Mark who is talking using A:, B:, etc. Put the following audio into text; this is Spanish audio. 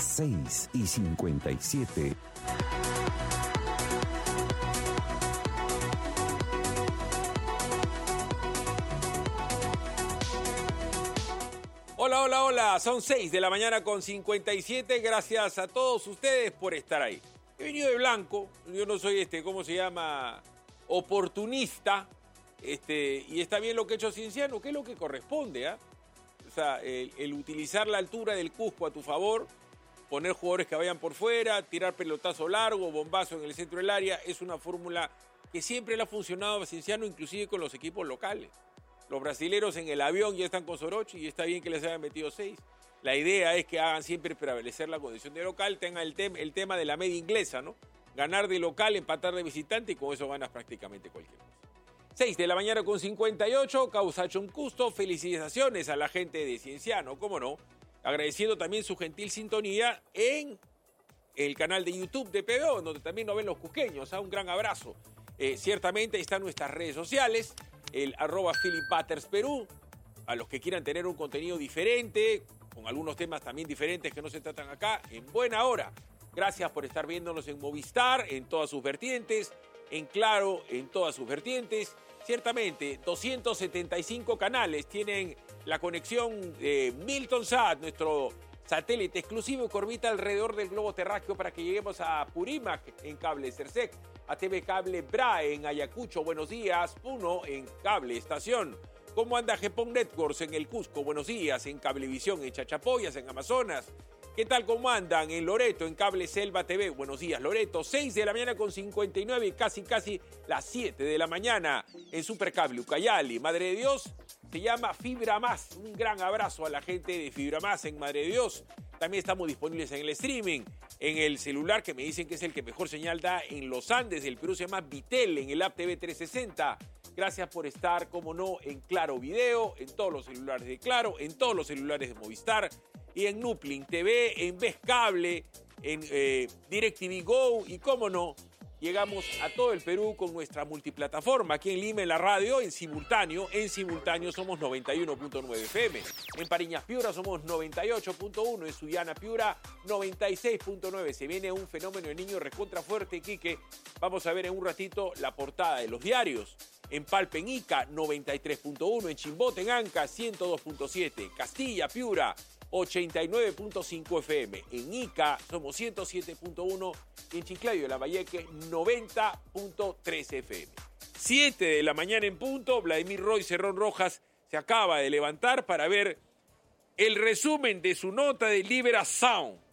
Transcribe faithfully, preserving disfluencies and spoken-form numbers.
A: seis y cincuenta y siete.
B: Hola, hola, hola, son seis de la mañana con cincuenta y siete, gracias a todos ustedes por estar ahí. He venido de blanco, yo no soy este, ¿cómo se llama? Oportunista, este, y está bien lo que ha hecho Cienciano, que es lo que corresponde, ¿ah? ¿eh? O sea, el, el utilizar la altura del Cusco a tu favor, poner jugadores que vayan por fuera, tirar pelotazo largo, bombazo en el centro del área, es una fórmula que siempre le ha funcionado a Cienciano, inclusive con los equipos locales. Los brasileros en el avión ya están con Sorochi y está bien que les hayan metido seis. La idea es que hagan siempre prevalecer la condición de local, tengan el, tem el tema de la media inglesa, ¿no? Ganar de local, empatar de visitante y con eso ganas prácticamente cualquier cosa. seis de la mañana con cincuenta y ocho, causa Choncusto, felicitaciones a la gente de Cienciano, cómo no, agradeciendo también su gentil sintonía en el canal de YouTube de P B O, donde también nos ven los cusqueños, ¿eh? Un gran abrazo. Eh, ciertamente están nuestras redes sociales, el arroba Philip Butters Perú, a los que quieran tener un contenido diferente, con algunos temas también diferentes que no se tratan acá, en buena hora. Gracias por estar viéndonos en Movistar, en todas sus vertientes, en Claro, en todas sus vertientes. Ciertamente, doscientos setenta y cinco canales tienen la conexión de Miltonsat, nuestro satélite exclusivo que orbita alrededor del globo terráqueo para que lleguemos a Purímac en cable Cersec, a T V Cable Bra en Ayacucho, buenos días, Puno en cable estación. ¿Cómo anda Gepón Networks en el Cusco? Buenos días, en Cablevisión en Chachapoyas, en Amazonas. ¿Qué tal cómo andan en Loreto, en Cable Selva T V? Buenos días, Loreto. seis de la mañana con cincuenta y nueve y casi casi las siete de la mañana en Supercable Ucayali. Madre de Dios, se llama Fibra Más. Un gran abrazo a la gente de Fibra Más en Madre de Dios. También estamos disponibles en el streaming, en el celular que me dicen que es el que mejor señal da en los Andes del Perú, se llama Vitel, en el app T V trescientos sesenta. Gracias por estar, como no, en Claro Video, en todos los celulares de Claro, en todos los celulares de Movistar y en Nuplink T V, en Vez Cable, en eh, DirecTV Go y, como no, llegamos a todo el Perú con nuestra multiplataforma. Aquí en Lima, en la radio, en simultáneo. En simultáneo somos noventa y uno punto nueve F M. En Pariñas Piura somos noventa y ocho punto uno. En Sullana Piura, noventa y seis punto nueve. Se viene un fenómeno de niño recontra fuerte, Quique. Vamos a ver en un ratito la portada de los diarios. En Palpe, en Ica, noventa y tres punto uno. En Chimbote, en Anca, ciento dos punto siete. Castilla, Piura, ochenta y nueve punto cinco F M. En Ica somos ciento siete punto uno y en Chiclayo de Lambayeque noventa punto tres F M. siete de la mañana en punto, Vladimir Roy Cerrón Rojas se acaba de levantar para ver el resumen de su nota de Libera Sound.